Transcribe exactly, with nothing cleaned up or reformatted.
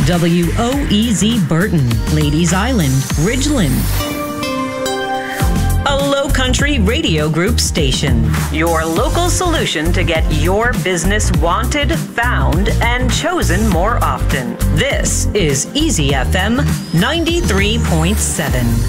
W O E Z Burton, Ladies Island, Ridgeland. A Low Country Radio Group station. Your local solution to get your business wanted, found, and chosen more often. This is Easy F M ninety-three point seven.